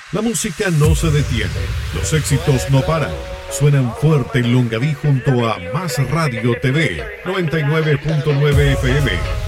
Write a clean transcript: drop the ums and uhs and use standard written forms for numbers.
La música no se detiene, los éxitos no paran. Suenan fuerte en Longaví junto a Más Radio TV 99.9 FM.